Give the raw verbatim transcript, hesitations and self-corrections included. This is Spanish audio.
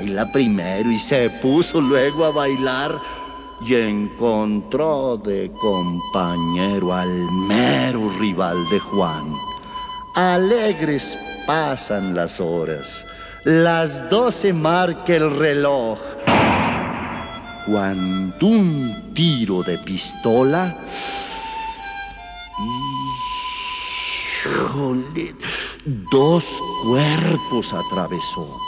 baila primero y se puso luego a bailar y encontró de compañero al mero rival de Juan. Alegres pasan las horas, las doce marca el reloj, cuando un tiro de pistola, híjole, dos cuerpos atravesó.